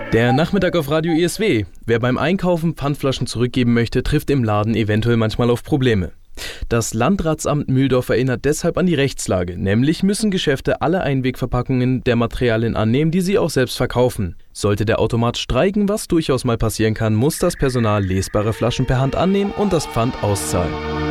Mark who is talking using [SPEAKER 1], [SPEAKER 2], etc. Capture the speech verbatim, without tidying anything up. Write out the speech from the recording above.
[SPEAKER 1] Der Nachmittag auf Radio I S W. Wer beim Einkaufen Pfandflaschen zurückgeben möchte, trifft im Laden eventuell manchmal auf Probleme. Das Landratsamt Mühldorf erinnert deshalb an die Rechtslage, nämlich müssen Geschäfte alle Einwegverpackungen der Materialien annehmen, die sie auch selbst verkaufen. Sollte der Automat streiken, was durchaus mal passieren kann, muss das Personal lesbare Flaschen per Hand annehmen und das Pfand auszahlen.